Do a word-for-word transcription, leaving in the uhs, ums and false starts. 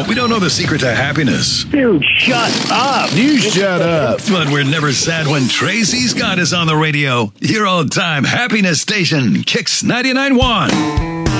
know, we don't know the secret to happiness. Dude, shut up. You shut up. But we're never sad when Tracy Scott is on the radio. Your old-time happiness station, Kicks ninety-nine point one.